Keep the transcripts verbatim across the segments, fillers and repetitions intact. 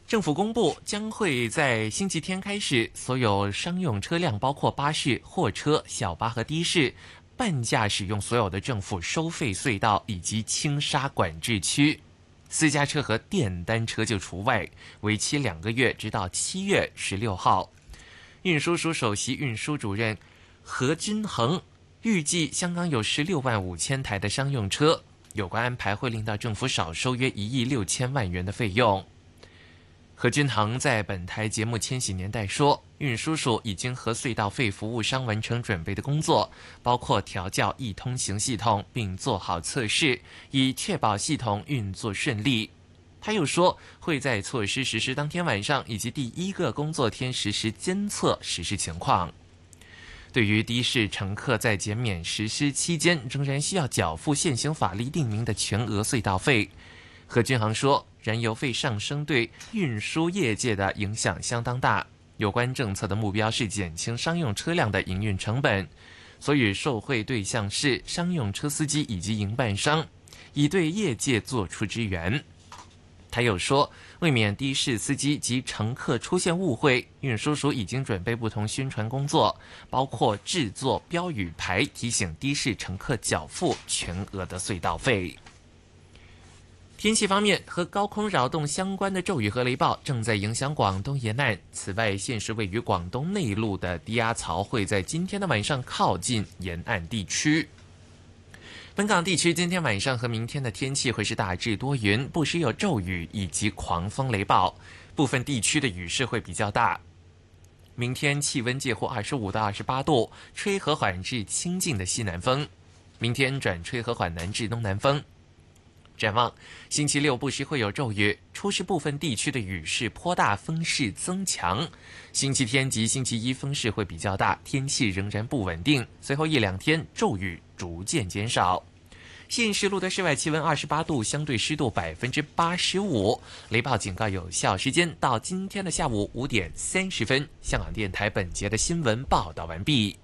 政府公布将会在星期天开始，所有商用车辆，包括巴士、货车、小巴和的士，半价使用所有的政府收费隧道以及轻砂管制区。私家车和电单车就除外，为期两个月，直到七月十六号。运输署首席运输主任何均衡预计，香港有十六万五千台的商用车，有关安排会令到政府少收约一亿六千万元的费用。何均衡在本台节目《千禧年代》说，运输署已经和隧道费服务商完成准备的工作，包括调校易通行系统，并做好测试，以确保系统运作顺利。他又说，会在措施实施当天晚上以及第一个工作天实施监测实施情况。对于的士乘客在减免实施期间仍然需要缴付现行法律定明的全额隧道费，何均衡说，燃油费上升对运输业界的影响相当大，有关政策的目标是减轻商用车辆的营运成本，所以受惠对象是商用车司机以及营办商，以对业界做出支援。他又说，为免的士司机及乘客出现误会，运输署已经准备不同宣传工作，包括制作标语牌提醒的士乘客缴付全额的隧道费。天气方面，和高空扰动相关的骤雨和雷暴正在影响广东沿岸。此外，现时位于广东内陆的低压槽会在今天的晚上靠近沿岸地区。本港地区今天晚上和明天的天气会是大致多云，不时有骤雨以及狂风雷暴，部分地区的雨势会比较大。明天气温介乎二十五到二十八度，吹和缓至清劲的西南风。明天转吹和缓南至东南风。展望星期六不时会有骤雨，初时部分地区的雨势颇大，风势增强。星期天及星期一风势会比较大，天气仍然不稳定，随后一两天骤雨逐渐减少。现时录的室外气温二十八度，相对湿度百分之八十五，雷暴警告有效时间到今天的下午五点三十分。香港电台本节的新闻报道完毕。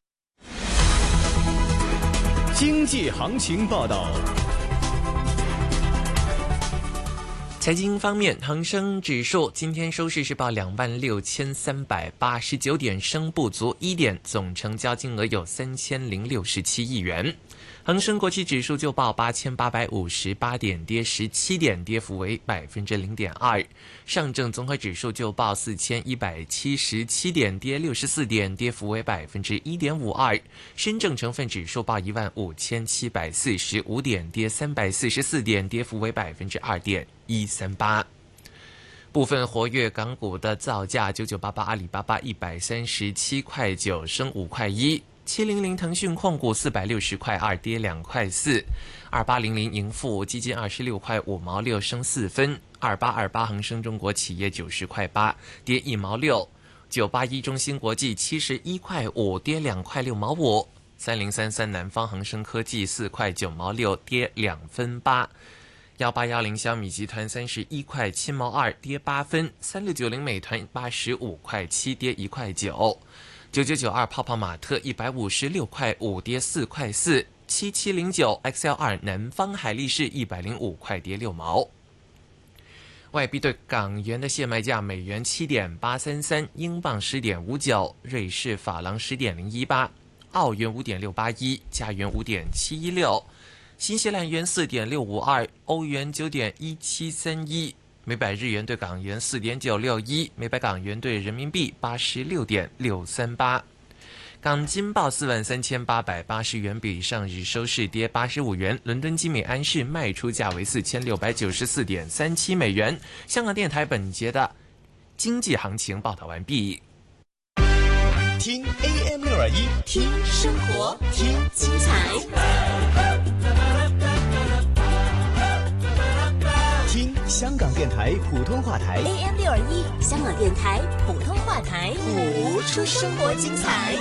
经济行情报道。 财经方面，恒生指数今天收市是报两万六千三百八十九点，升不足一点，总成交金额有三千零六十七亿元。恒生国际指数就报八千八百五十八点，跌十七点，跌幅为百分之零点二。上证综合指数就报四千一百七十七点，跌六十四点，跌幅为百分之一点五二。深证成分指数报一万五千七百四十五点，跌三百四十四点，跌幅为百分之二点一三八。部分活跃港股的造价，九九八八阿里巴巴一百三十七块九，升五块一。七零零腾讯控股四百六十块二，跌两块四。二八零零盈富基金二十六块五毛六，升四分。二八二八恒生中国企业九十块八，跌一毛六。九八一中芯国际七十一块五，跌两块六毛五。三零三三南方恒生科技四块九毛六，跌两分八。幺八幺零小米集团三十一块七毛二，跌八分。三六九零美团八十五块七，跌一块九。九九九二泡泡玛特一百五十六块五，跌四块四。七七零九 X L 二南方海力士一百零五块，跌六毛。外币对港元的现卖价：美元七点八三三，英镑十点五九，瑞士法郎十点零一八，澳元五点六八一，加元五点七一六，新西兰元四点六五二，欧元九点一七三一。每百日元对港元四点九六一，每百港元对人民币八十六点六三八。港金报四万三千八百八十元，比上日收市跌八十五元。伦敦金美安士卖出价为四千六百九十四点三七美元。香港电台本节的经济行情报道完毕。 听 A M 六二一， 听生活，听精彩。 听香港电台普通话台 A M 六二一，香港电台普通话台，谱出生活精彩。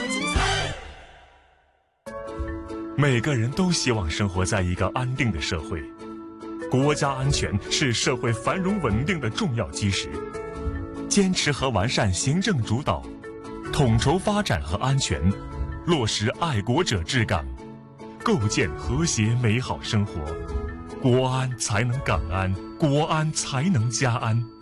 每个人都希望生活在一个安定的社会，国家安全是社会繁荣稳定的重要基石。坚持和完善行政主导，统筹发展和安全，落实爱国者治港，构建和谐美好生活。国安才能港安，国安才能家安。